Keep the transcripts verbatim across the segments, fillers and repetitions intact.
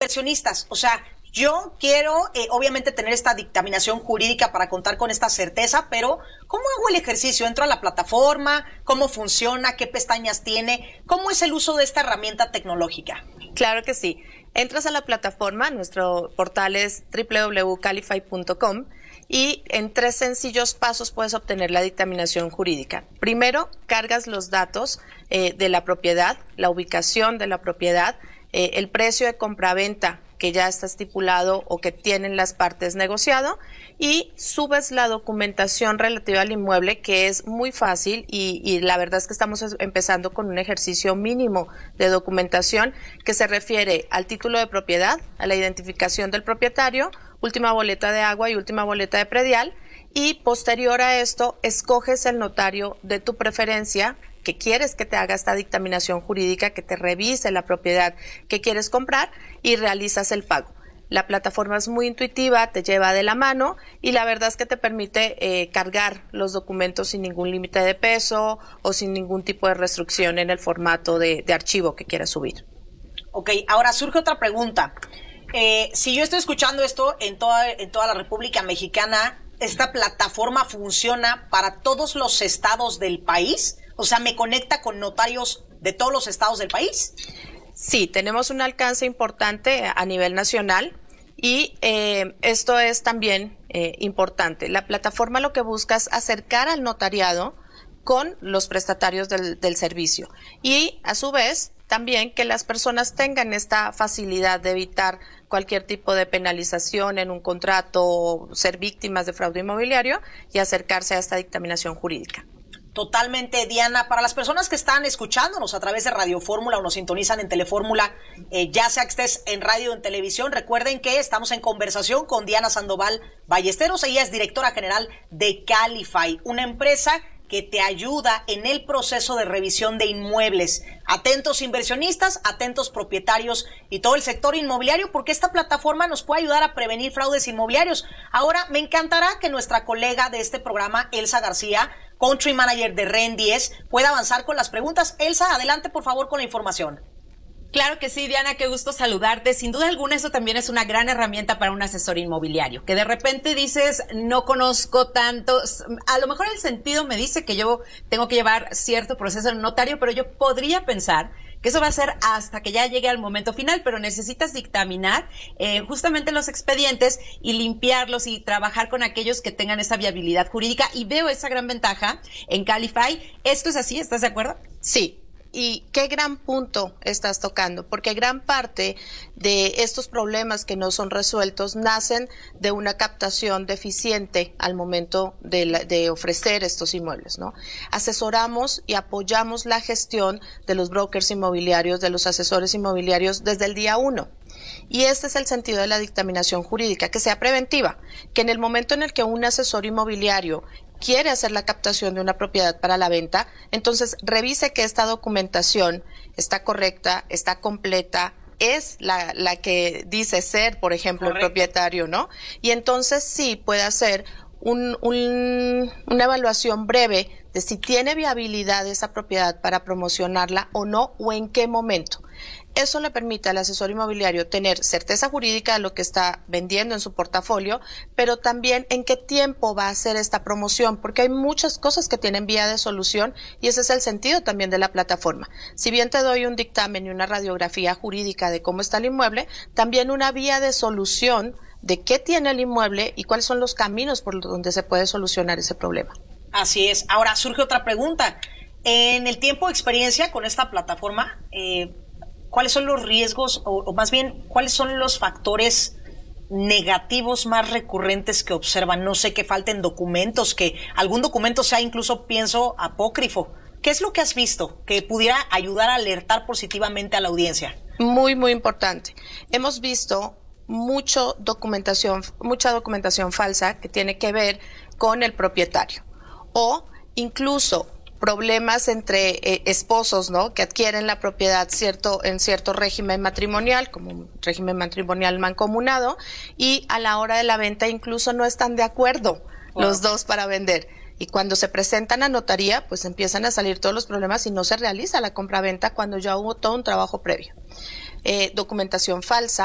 inversionistas, o sea, yo quiero eh, obviamente tener esta dictaminación jurídica para contar con esta certeza, pero ¿cómo hago el ejercicio? ¿Entro a la plataforma? ¿Cómo funciona? ¿Qué pestañas tiene? ¿Cómo es el uso de esta herramienta tecnológica? Claro que sí. Entras a la plataforma, nuestro portal es doble u doble u doble u punto calify punto com y en tres sencillos pasos puedes obtener la dictaminación jurídica. Primero, cargas los datos eh, de la propiedad, la ubicación de la propiedad, eh, el precio de compraventa que ya está estipulado o que tienen las partes negociado, y subes la documentación relativa al inmueble, que es muy fácil y, y la verdad es que estamos empezando con un ejercicio mínimo de documentación que se refiere al título de propiedad, a la identificación del propietario, última boleta de agua y última boleta de predial, y posterior a esto escoges el notario de tu preferencia que quieres que te haga esta dictaminación jurídica, que te revise la propiedad que quieres comprar y realizas el pago. La plataforma es muy intuitiva, te lleva de la mano y la verdad es que te permite eh, cargar los documentos sin ningún límite de peso o sin ningún tipo de restricción en el formato de, de archivo que quieras subir. Ok, ahora surge otra pregunta. Eh, si yo estoy escuchando esto en toda, en toda la República Mexicana, ¿esta plataforma funciona para todos los estados del país? O sea, ¿me conecta con notarios de todos los estados del país? Sí, tenemos un alcance importante a nivel nacional y eh, esto es también eh, importante. La plataforma lo que busca es acercar al notariado con los prestatarios del, del servicio y a su vez también que las personas tengan esta facilidad de evitar cualquier tipo de penalización en un contrato o ser víctimas de fraude inmobiliario y acercarse a esta dictaminación jurídica. Totalmente, Diana. Para las personas que están escuchándonos a través de Radio Fórmula o nos sintonizan en Telefórmula, eh, ya sea que estés en radio o en televisión, recuerden que estamos en conversación con Diana Sandoval Ballesteros. Ella es directora general de Calify, una empresa que te ayuda en el proceso de revisión de inmuebles. Atentos inversionistas, atentos propietarios y todo el sector inmobiliario, porque esta plataforma nos puede ayudar a prevenir fraudes inmobiliarios. Ahora, me encantará que nuestra colega de este programa, Elsa García, Country Manager de REN diez, pueda avanzar con las preguntas. Elsa, adelante por favor con la información. Claro que sí, Diana, qué gusto saludarte. Sin duda alguna, eso también es una gran herramienta para un asesor inmobiliario, que de repente dices, no conozco tanto, a lo mejor el sentido me dice que yo tengo que llevar cierto proceso en notario, pero yo podría pensar que eso va a ser hasta que ya llegue al momento final, pero necesitas dictaminar eh, justamente los expedientes y limpiarlos y trabajar con aquellos que tengan esa viabilidad jurídica, y veo esa gran ventaja en Calify. ¿Esto es así? ¿Estás de acuerdo? Sí. Y qué gran punto estás tocando, porque gran parte de estos problemas que no son resueltos nacen de una captación deficiente al momento de, la, de ofrecer estos inmuebles, ¿no? Asesoramos y apoyamos la gestión de los brokers inmobiliarios, de los asesores inmobiliarios desde el día uno. Y este es el sentido de la dictaminación jurídica, que sea preventiva, que en el momento en el que un asesor inmobiliario quiere hacer la captación de una propiedad para la venta, entonces revise que esta documentación está correcta, está completa, es la, la que dice ser, por ejemplo, correcto, el propietario, ¿no? Y entonces sí puede hacer un, un, una evaluación breve de si tiene viabilidad esa propiedad para promocionarla o no, o en qué momento. Eso le permite al asesor inmobiliario tener certeza jurídica de lo que está vendiendo en su portafolio, pero también en qué tiempo va a hacer esta promoción, porque hay muchas cosas que tienen vía de solución y ese es el sentido también de la plataforma. Si bien te doy un dictamen y una radiografía jurídica de cómo está el inmueble, también una vía de solución de qué tiene el inmueble y cuáles son los caminos por donde se puede solucionar ese problema. Así es. Ahora surge otra pregunta. En el tiempo de experiencia con esta plataforma, eh, ¿cuáles son los riesgos o, o más bien cuáles son los factores negativos más recurrentes que observan? No sé, que falten documentos, que algún documento sea incluso, pienso, apócrifo. ¿Qué es lo que has visto que pudiera ayudar a alertar positivamente a la audiencia? Muy, muy importante. Hemos visto mucho documentación, mucha documentación falsa que tiene que ver con el propietario o incluso problemas entre eh, esposos, ¿no? Que adquieren la propiedad cierto en cierto régimen matrimonial, como un régimen matrimonial mancomunado, y a la hora de la venta incluso no están de acuerdo wow. los dos para vender. Y cuando se presentan a notaría, pues empiezan a salir todos los problemas y no se realiza la compraventa cuando ya hubo todo un trabajo previo. Eh, documentación falsa,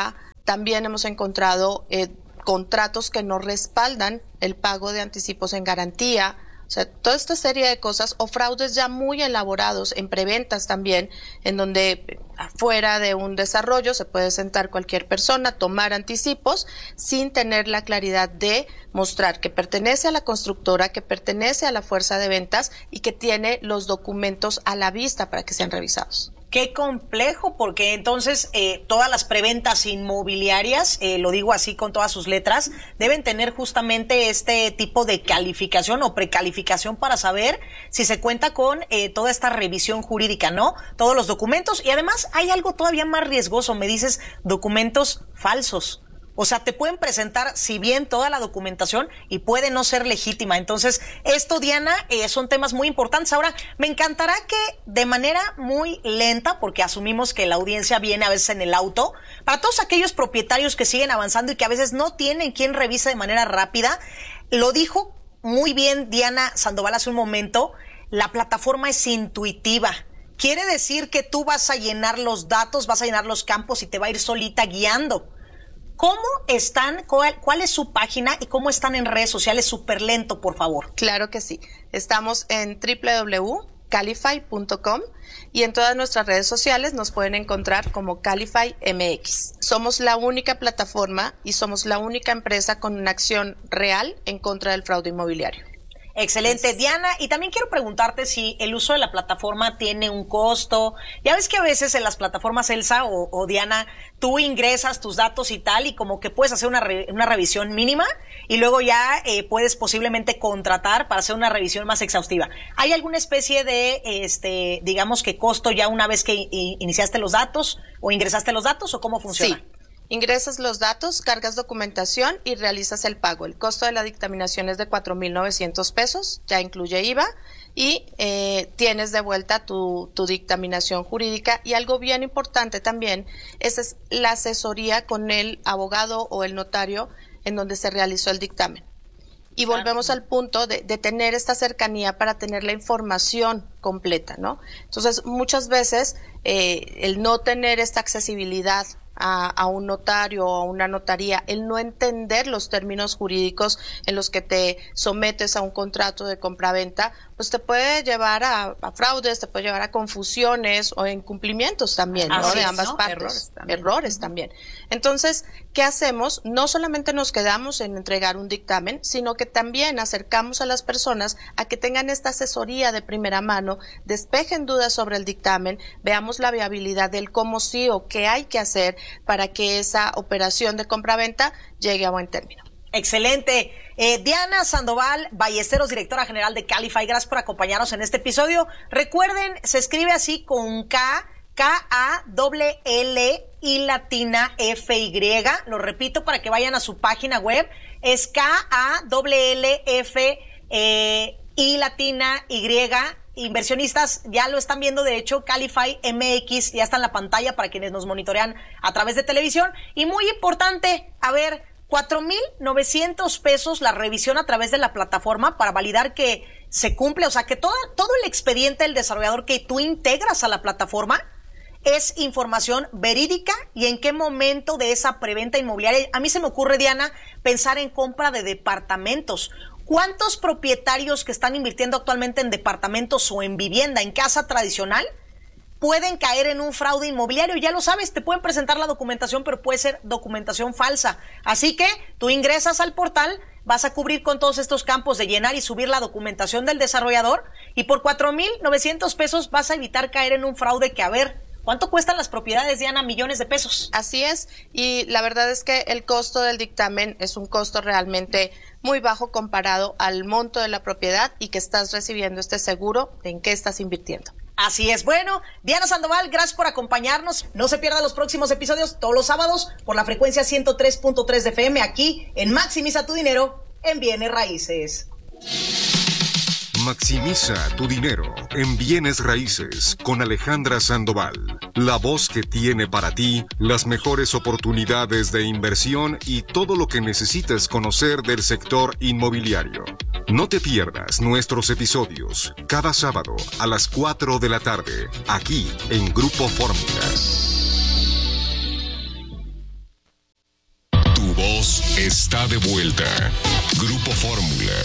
También hemos encontrado eh, contratos que no respaldan el pago de anticipos en garantía. O sea, toda esta serie de cosas o fraudes ya muy elaborados en preventas también, en donde afuera de un desarrollo se puede sentar cualquier persona, tomar anticipos sin tener la claridad de mostrar que pertenece a la constructora, que pertenece a la fuerza de ventas y que tiene los documentos a la vista para que sean revisados. Qué complejo, porque entonces eh, todas las preventas inmobiliarias, eh, lo digo así con todas sus letras, deben tener justamente este tipo de calificación o precalificación para saber si se cuenta con eh, toda esta revisión jurídica, ¿no? Todos los documentos, y además hay algo todavía más riesgoso, me dices documentos falsos. O sea, te pueden presentar, si bien toda la documentación, y puede no ser legítima. Entonces, esto, Diana, eh, son temas muy importantes. Ahora, me encantará que de manera muy lenta, porque asumimos que la audiencia viene a veces en el auto, para todos aquellos propietarios que siguen avanzando y que a veces no tienen quien revise de manera rápida, lo dijo muy bien Diana Sandoval hace un momento, la plataforma es intuitiva. Quiere decir que tú vas a llenar los datos, vas a llenar los campos y te va a ir solita guiando. ¿Cómo están? Cuál, ¿Cuál es su página y cómo están en redes sociales? Súper lento, por favor. Claro que sí. Estamos en doble u doble u doble u punto calify punto com y en todas nuestras redes sociales nos pueden encontrar como Calify M X. Somos la única plataforma y somos la única empresa con una acción real en contra del fraude inmobiliario. Excelente, Diana, y también quiero preguntarte si el uso de la plataforma tiene un costo. Ya ves que a veces en las plataformas, Elsa o, o Diana, tú ingresas tus datos y tal, y como que puedes hacer una, re, una revisión mínima y luego ya eh, puedes posiblemente contratar para hacer una revisión más exhaustiva. ¿Hay alguna especie de, este, digamos que costo ya una vez que i- iniciaste los datos o ingresaste los datos, o cómo funciona? Sí. Ingresas los datos, cargas documentación y realizas el pago. El costo de la dictaminación es de cuatro mil novecientos pesos, ya incluye I V A, y eh, tienes de vuelta tu, tu dictaminación jurídica. Y algo bien importante también, esa es la asesoría con el abogado o el notario en donde se realizó el dictamen. Y volvemos al punto de, de tener esta cercanía para tener la información completa, ¿no? Entonces, muchas veces eh, el no tener esta accesibilidad A, a un notario o a una notaría, el no entender los términos jurídicos en los que te sometes a un contrato de compraventa, pues te puede llevar a, a fraudes, te puede llevar a confusiones o incumplimientos también, ¿no? Así De es, ambas ¿no? partes. Errores también. Errores también. Entonces, ¿qué hacemos? No solamente nos quedamos en entregar un dictamen, sino que también acercamos a las personas a que tengan esta asesoría de primera mano, despejen dudas sobre el dictamen, veamos la viabilidad del cómo sí o qué hay que hacer para que esa operación de compraventa llegue a buen término. Excelente. Eh, Diana Sandoval Ballesteros, directora general de Calify, gracias por acompañarnos en este episodio. Recuerden, se escribe así con K, K A L L y latina F Y. Lo repito para que vayan a su página web. Es K A L L F eh, y latina Y. Inversionistas ya lo están viendo, de hecho, Calify M X ya está en la pantalla para quienes nos monitorean a través de televisión. Y muy importante, a ver, cuatro mil novecientos pesos la revisión a través de la plataforma para validar que se cumple, o sea, que todo, todo el expediente del desarrollador que tú integras a la plataforma es información verídica y en qué momento de esa preventa inmobiliaria. A mí se me ocurre, Diana, pensar en compra de departamentos. ¿Cuántos propietarios que están invirtiendo actualmente en departamentos o en vivienda, en casa tradicional, pueden caer en un fraude inmobiliario? Ya lo sabes, te pueden presentar la documentación, pero puede ser documentación falsa. Así que tú ingresas al portal, vas a cubrir con todos estos campos de llenar y subir la documentación del desarrollador, y por cuatro mil novecientos pesos vas a evitar caer en un fraude que, a ver, ¿cuánto cuestan las propiedades, Diana? Millones de pesos. Así es, y la verdad es que el costo del dictamen es un costo realmente muy bajo comparado al monto de la propiedad y que estás recibiendo este seguro en qué estás invirtiendo. Así es. Bueno, Diana Sandoval, gracias por acompañarnos. No se pierdan los próximos episodios todos los sábados por la frecuencia ciento tres punto tres de F M aquí en Maximiza tu Dinero en Bienes Raíces. Maximiza tu dinero en Bienes Raíces con Alejandra Sandoval, la voz que tiene para ti las mejores oportunidades de inversión y todo lo que necesitas conocer del sector inmobiliario. No te pierdas nuestros episodios cada sábado a las cuatro de la tarde, aquí en Grupo Fórmula. voz está de vuelta. Grupo Fórmula.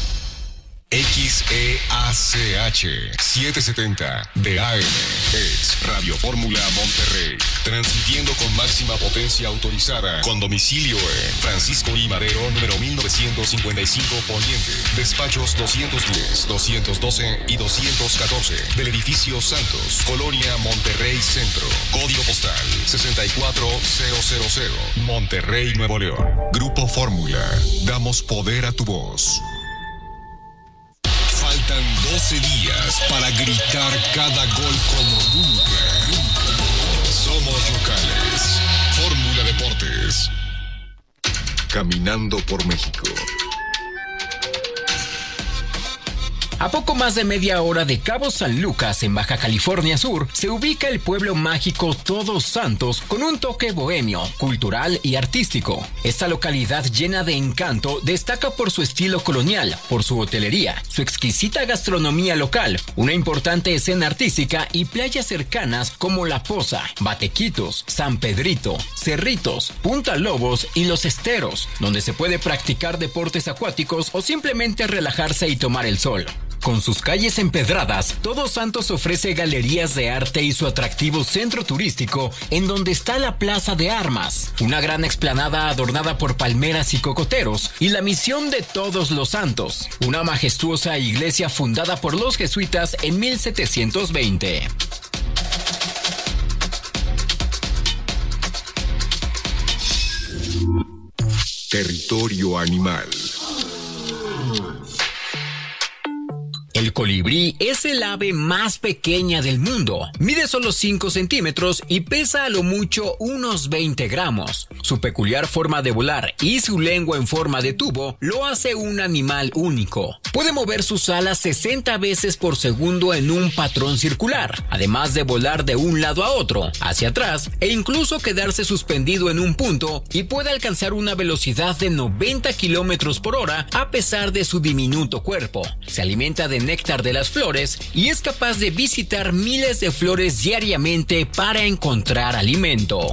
X E A C H setecientos setenta de A M es Radio Fórmula Monterrey, transmitiendo con máxima potencia autorizada, con domicilio en Francisco I. Madero, número mil novecientos cincuenta y cinco Poniente, despachos doscientos diez, doscientos doce y doscientos catorce, del edificio Santos, Colonia Monterrey Centro, código postal sesenta y cuatro mil, Monterrey, Nuevo León. Grupo Fórmula, damos poder a tu voz. Faltan doce días para gritar cada gol como nunca. Somos locales. Fórmula Deportes. Caminando por México. A poco más de media hora de Cabo San Lucas, en Baja California Sur, se ubica el pueblo mágico Todos Santos con un toque bohemio, cultural y artístico. Esta localidad llena de encanto destaca por su estilo colonial, por su hotelería, su exquisita gastronomía local, una importante escena artística y playas cercanas como La Poza, Batequitos, San Pedrito, Cerritos, Punta Lobos y Los Esteros, donde se puede practicar deportes acuáticos o simplemente relajarse y tomar el sol. Con sus calles empedradas, Todos Santos ofrece galerías de arte y su atractivo centro turístico, en donde está la Plaza de Armas, una gran explanada adornada por palmeras y cocoteros, y la Misión de Todos los Santos, una majestuosa iglesia fundada por los jesuitas en mil setecientos veinte. Territorio animal. El colibrí es el ave más pequeña del mundo. Mide solo cinco centímetros y pesa a lo mucho unos veinte gramos. Su peculiar forma de volar y su lengua en forma de tubo lo hace un animal único. Puede mover sus alas sesenta veces por segundo en un patrón circular, además de volar de un lado a otro, hacia atrás, e incluso quedarse suspendido en un punto, y puede alcanzar una velocidad de noventa kilómetros por hora a pesar de su diminuto cuerpo. Se alimenta de néctar de las flores y es capaz de visitar miles de flores diariamente para encontrar alimento.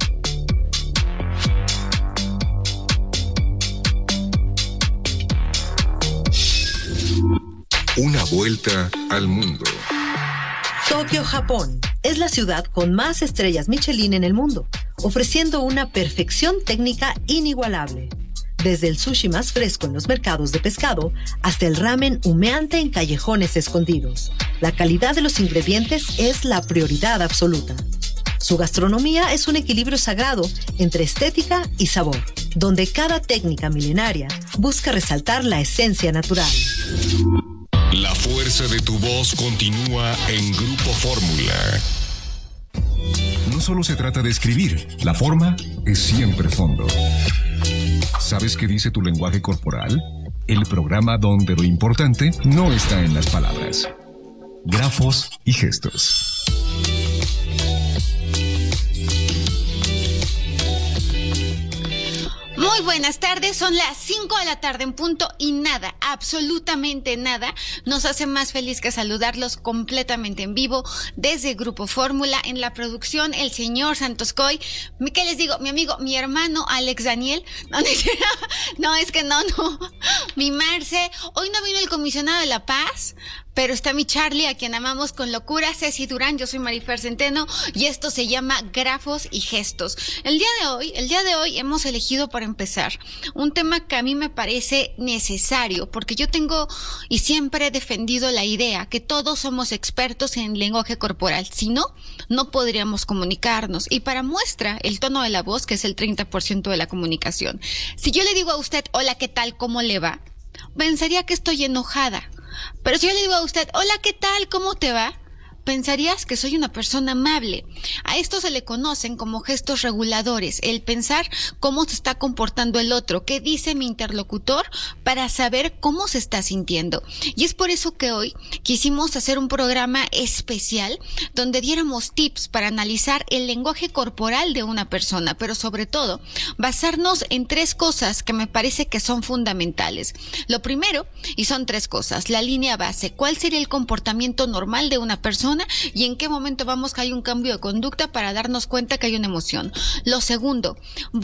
Una vuelta al mundo. Tokio, Japón, es la ciudad con más estrellas Michelin en el mundo, ofreciendo una perfección técnica inigualable. Desde el sushi más fresco en los mercados de pescado hasta el ramen humeante en callejones escondidos, la calidad de los ingredientes es la prioridad absoluta. Su gastronomía es un equilibrio sagrado entre estética y sabor, donde cada técnica milenaria busca resaltar la esencia natural. La fuerza de tu voz continúa en Grupo Fórmula. No solo se trata de escribir, la forma es siempre fondo. ¿Sabes qué dice tu lenguaje corporal? El programa donde lo importante no está en las palabras. Grafos y gestos. Muy buenas tardes, son las cinco de la tarde en punto y nada, absolutamente nada, nos hace más feliz que saludarlos completamente en vivo desde Grupo Fórmula. En la producción, el señor Santos Coy, ¿qué les digo? Mi amigo, mi hermano Alex Daniel, no, no, es que no, no, mi Marce, hoy no vino el comisionado de La Paz, pero está mi Charlie, a quien amamos con locura, Ceci Durán, yo soy Marifer Centeno, y esto se llama Grafos y Gestos. El día de hoy, el día de hoy hemos elegido para empezar un tema que a mí me parece necesario, porque yo tengo y siempre he defendido la idea que todos somos expertos en lenguaje corporal, si no, no podríamos comunicarnos. Y para muestra, el tono de la voz, que es el treinta por ciento de la comunicación. Si yo le digo a usted, hola, ¿qué tal? ¿Cómo le va? Pensaría que estoy enojada. Pero si yo le digo a usted, hola, ¿qué tal? ¿Cómo te va? Pensarías que soy una persona amable. A esto se le conocen como gestos reguladores, el pensar cómo se está comportando el otro, qué dice mi interlocutor para saber cómo se está sintiendo. Y es por eso que hoy quisimos hacer un programa especial donde diéramos tips para analizar el lenguaje corporal de una persona, pero sobre todo basarnos en tres cosas que me parece que son fundamentales. Lo primero, y son tres cosas, la línea base, ¿cuál sería el comportamiento normal de una persona? Y en qué momento vamos que hay un cambio de conducta para darnos cuenta que hay una emoción. Lo segundo, buscar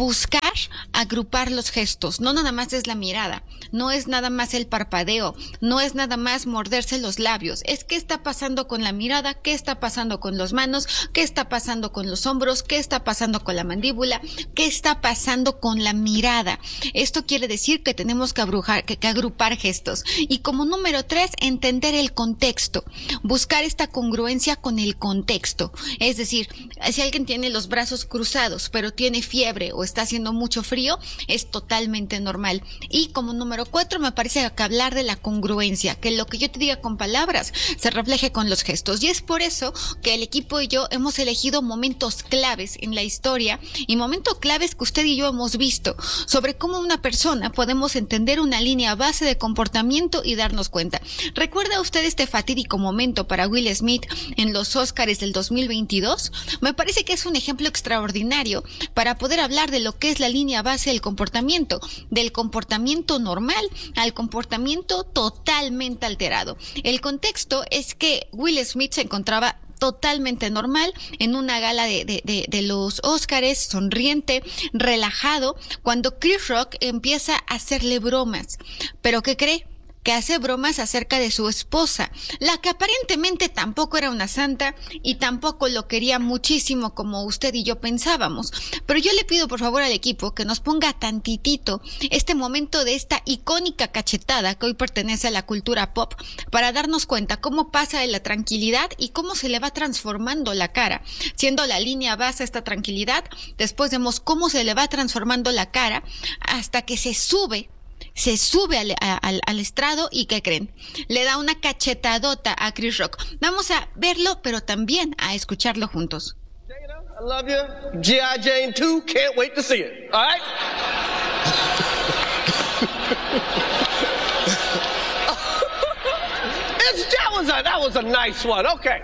agrupar, agrupar los gestos. No nada más es la mirada, no es nada más el parpadeo, no es nada más morderse los labios. Es qué está pasando con la mirada, qué está pasando con las manos, qué está pasando con los hombros, qué está pasando con la mandíbula, qué está pasando con la mirada. Esto quiere decir que tenemos que, abrujar, que, que agrupar gestos. Y como número tres, entender el contexto. Buscar esta congruencia con el contexto. Es decir, si alguien tiene los brazos cruzados, pero tiene fiebre o está haciendo mucho frío, es totalmente normal. Y como número cuatro, me parece que hablar de la congruencia, que lo que yo te diga con palabras se refleje con los gestos. Y es por eso que el equipo y yo hemos elegido momentos claves en la historia y momentos claves que usted y yo hemos visto sobre cómo una persona podemos entender una línea base de comportamiento y darnos cuenta. ¿Recuerda usted este fatídico momento para Will Smith en los Óscars del dos mil veintidós? Me parece que es un ejemplo extraordinario para poder hablar de lo que es la línea base del comportamiento, del comportamiento normal al comportamiento totalmente alterado. El contexto es que Will Smith se encontraba totalmente normal en una gala de, de, de, de los Óscares, sonriente, relajado, cuando Chris Rock empieza a hacerle bromas. ¿Pero qué cree? Que hace bromas acerca de su esposa, la que aparentemente tampoco era una santa y tampoco lo quería muchísimo como usted y yo pensábamos. Pero yo le pido por favor al equipo que nos ponga tantitito este momento de esta icónica cachetada que hoy pertenece a la cultura pop para darnos cuenta cómo pasa de la tranquilidad y cómo se le va transformando la cara. Siendo la línea base esta tranquilidad, después vemos cómo se le va transformando la cara hasta que se sube se sube al, al, al estrado y ¿qué creen? Le da una cachetadota a Chris Rock. Vamos a verlo, pero también a escucharlo juntos. Jada, I love you. G I. Jane two, can't wait to see it. All right? It's, that was a, that was a nice one. Okay.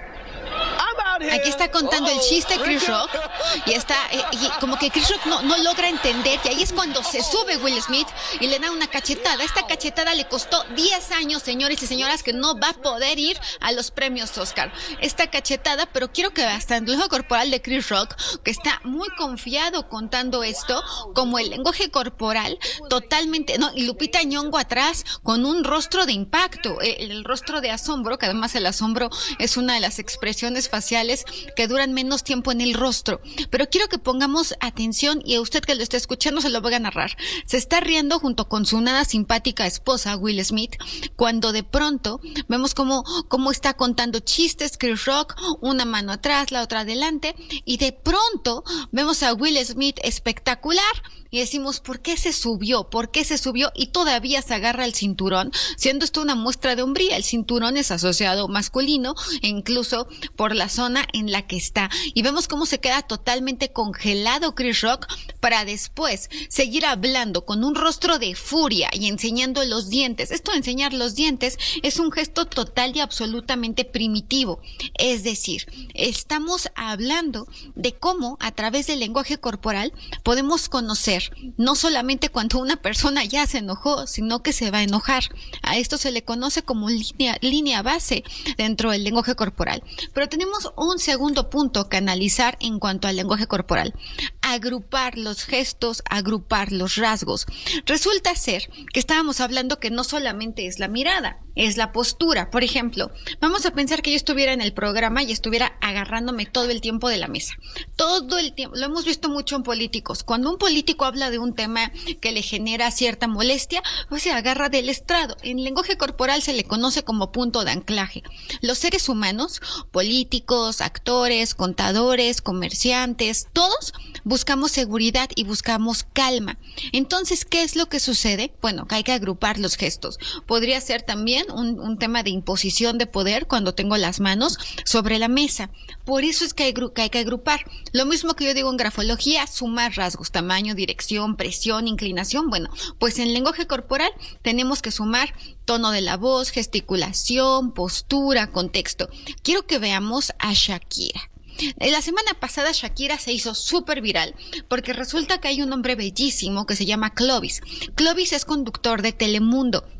Aquí está contando el chiste Chris Rock y está eh, y como que Chris Rock no, no logra entender, y ahí es cuando se sube Will Smith y le da una cachetada. Esta cachetada le costó diez años, señores y señoras, que no va a poder ir a los premios Oscar. Esta cachetada, pero quiero que hasta el lenguaje corporal de Chris Rock, que está muy confiado contando esto, como el lenguaje corporal totalmente, no, y Lupita Nyong'o atrás con un rostro de impacto, el, el rostro de asombro, que además el asombro es una de las expresiones faciales que duran menos tiempo en el rostro. Pero quiero que pongamos atención, y a usted que lo esté escuchando se lo voy a narrar. Se está riendo junto con su nada simpática esposa, Will Smith, cuando de pronto vemos cómo, cómo está contando chistes Chris Rock, una mano atrás, la otra adelante, y de pronto vemos a Will Smith espectacular. Y decimos, ¿por qué se subió? ¿Por qué se subió? Y todavía se agarra el cinturón, siendo esto una muestra de hombría. El cinturón es asociado masculino, e incluso por la zona en la que está. Y vemos cómo se queda totalmente congelado Chris Rock para después seguir hablando con un rostro de furia y enseñando los dientes. Esto de enseñar los dientes es un gesto total y absolutamente primitivo. Es decir, estamos hablando de cómo a través del lenguaje corporal podemos conocer no solamente cuando una persona ya se enojó, sino que se va a enojar. A esto se le conoce como línea, línea base dentro del lenguaje corporal. Pero tenemos un segundo punto que analizar en cuanto al lenguaje corporal. Agrupar los gestos, agrupar los rasgos. Resulta ser que estábamos hablando que no solamente es la mirada, es la postura. Por ejemplo, vamos a pensar que yo estuviera en el programa y estuviera agarrándome todo el tiempo de la mesa. Todo el tiempo. Lo hemos visto mucho en políticos. Cuando un político habla de un tema que le genera cierta molestia, pues se agarra del estrado. En lenguaje corporal se le conoce como punto de anclaje. Los seres humanos, políticos, actores, contadores, comerciantes, todos buscamos seguridad y buscamos calma. Entonces, ¿qué es lo que sucede? Bueno, que hay que agrupar los gestos. Podría ser también un, un tema de imposición de poder cuando tengo las manos sobre la mesa. Por eso es que hay, que hay que agrupar. Lo mismo que yo digo en grafología, sumar rasgos, tamaño, dirección, presión, inclinación. Bueno, pues en lenguaje corporal tenemos que sumar tono de la voz, gesticulación, postura, contexto. Quiero que veamos a Shakira. La semana pasada Shakira se hizo súper viral porque resulta que hay un hombre bellísimo que se llama Clovis. Clovis es conductor de Telemundo.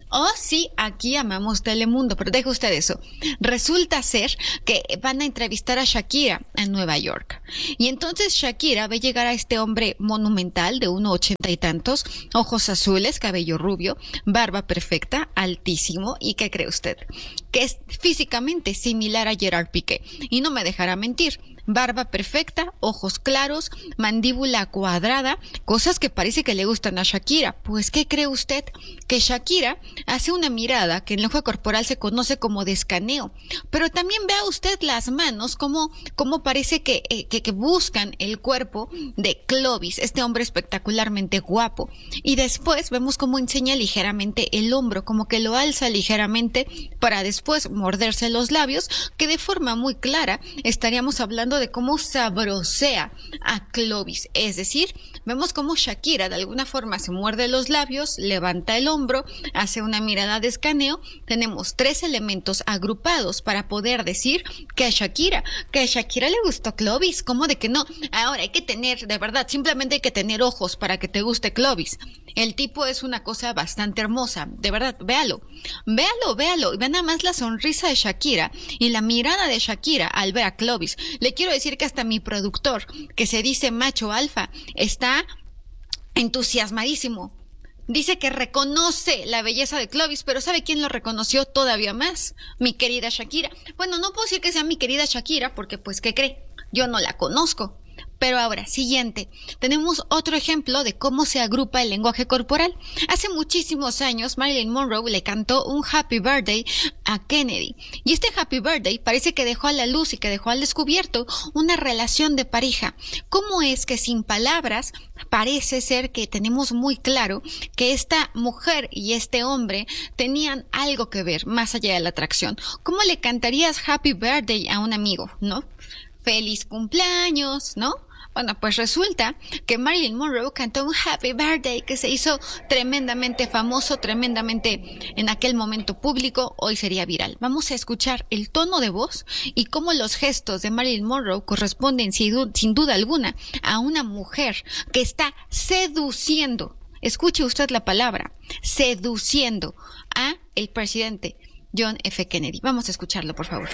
Oh, sí, aquí amamos Telemundo, pero deje usted eso. Resulta ser que van a entrevistar a Shakira en Nueva York. Y entonces Shakira ve llegar a este hombre monumental de uno ochenta y tantos, ojos azules, cabello rubio, barba perfecta, altísimo. ¿Y qué cree usted? Que es físicamente similar a Gerard Piqué. Y no me dejará mentir. Barba perfecta, ojos claros, mandíbula cuadrada, cosas que parece que le gustan a Shakira. Pues, ¿qué cree usted? Que Shakira hace una mirada que en lenguaje corporal se conoce como de escaneo. Pero también vea usted las manos, como, como parece que, eh, que, que buscan el cuerpo de Clovis, este hombre espectacularmente guapo. Y después vemos cómo enseña ligeramente el hombro, como que lo alza ligeramente para después morderse los labios, que de forma muy clara estaríamos hablando de cómo sabrosea a Clovis. Es decir, vemos cómo Shakira de alguna forma se muerde los labios, levanta el hombro, hace una mirada de escaneo. Tenemos tres elementos agrupados para poder decir que a Shakira, que a Shakira le gustó Clovis. ¿Cómo de que no? Ahora hay que tener, de verdad, simplemente hay que tener ojos para que te guste Clovis. El tipo es una cosa bastante hermosa, de verdad, véalo, véalo, véalo, y ve nada más la sonrisa de Shakira y la mirada de Shakira al ver a Clovis. Le quiero decir que hasta mi productor, que se dice macho alfa, está entusiasmadísimo. Dice que reconoce la belleza de Clovis, pero ¿sabe quién lo reconoció todavía más? Mi querida Shakira. Bueno, no puedo decir que sea mi querida Shakira, porque pues, ¿qué cree? Yo no la conozco. Pero ahora, siguiente, tenemos otro ejemplo de cómo se agrupa el lenguaje corporal. Hace muchísimos años, Marilyn Monroe le cantó un Happy Birthday a Kennedy. Y este Happy Birthday parece que dejó a la luz y que dejó al descubierto una relación de pareja. ¿Cómo es que sin palabras parece ser que tenemos muy claro que esta mujer y este hombre tenían algo que ver más allá de la atracción? ¿Cómo le cantarías Happy Birthday a un amigo, no? Feliz cumpleaños, ¿no? Bueno, pues resulta que Marilyn Monroe cantó un Happy Birthday que se hizo tremendamente famoso, tremendamente en aquel momento público, hoy sería viral. Vamos a escuchar el tono de voz y cómo los gestos de Marilyn Monroe corresponden sin, sin duda alguna a una mujer que está seduciendo, escuche usted la palabra, seduciendo a el presidente John F. Kennedy. Vamos a escucharlo, por favor.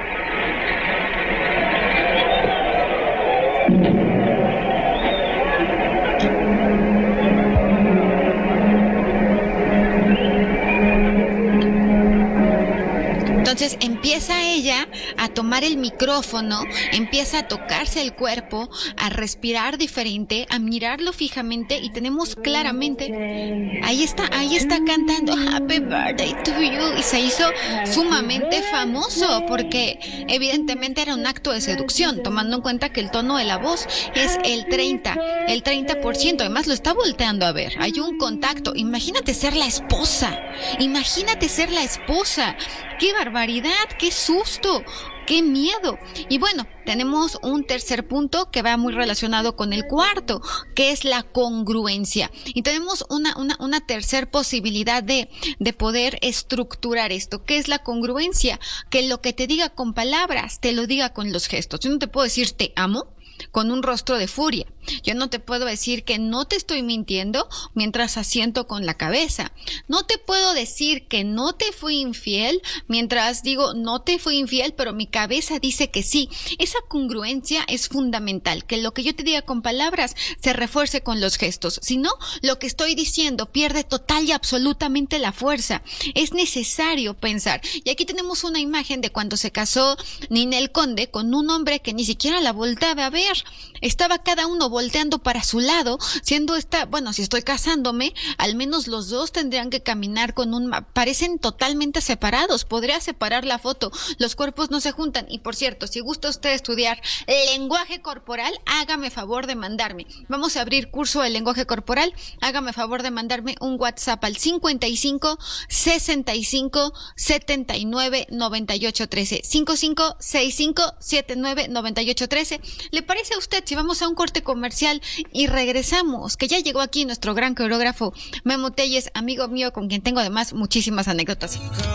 Entonces empieza ella a tomar el micrófono, empieza a tocarse el cuerpo, a respirar diferente, a mirarlo fijamente y tenemos claramente, ahí está, ahí está cantando Happy Birthday to you y se hizo sumamente famoso porque evidentemente era un acto de seducción, tomando en cuenta que el tono de la voz es el treinta, el treinta por ciento, además lo está volteando a ver, hay un contacto, imagínate ser la esposa, imagínate ser la esposa. ¡Qué barbaridad! ¡Qué susto! ¡Qué miedo! Y bueno, tenemos un tercer punto que va muy relacionado con el cuarto, que es la congruencia. Y tenemos una, una, una tercer posibilidad de, de poder estructurar esto. ¿Qué es la congruencia? Que lo que te diga con palabras, te lo diga con los gestos. Yo no te puedo decir te amo con un rostro de furia. Yo no te puedo decir que no te estoy mintiendo mientras asiento con la cabeza. No te puedo decir que no te fui infiel mientras digo no te fui infiel, pero mi cabeza dice que sí. Esa congruencia es fundamental, que lo que yo te diga con palabras se refuerce con los gestos. Si no, lo que estoy diciendo pierde total y absolutamente la fuerza. Es necesario pensar. Y aquí tenemos una imagen de cuando se casó Ninel Conde con un hombre que ni siquiera la volteaba a ver. Estaba cada uno volteando para su lado, siendo esta, bueno, si estoy casándome, al menos los dos tendrían que caminar con un, parecen totalmente separados, podría separar la foto, los cuerpos no se juntan. Y por cierto, si gusta usted estudiar lenguaje corporal, hágame favor de mandarme, vamos a abrir curso de lenguaje corporal, hágame favor de mandarme un WhatsApp al cincuenta y cinco, sesenta y cinco, setenta y nueve, noventa y ocho, trece, cincuenta y cinco, sesenta y cinco, setenta y nueve, noventa y ocho, trece. ¿Le parece a usted si vamos a un corte comercial y regresamos? Que ya llegó aquí nuestro gran coreógrafo Memo Telles, amigo mío con quien tengo además muchísimas anécdotas.